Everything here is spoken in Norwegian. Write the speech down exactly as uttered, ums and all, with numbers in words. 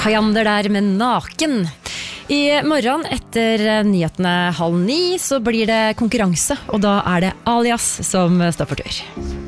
Kajander der med naken. I morgen etter nyhetene halv ni så blir det konkurranse, og da er det Alias som står for tur.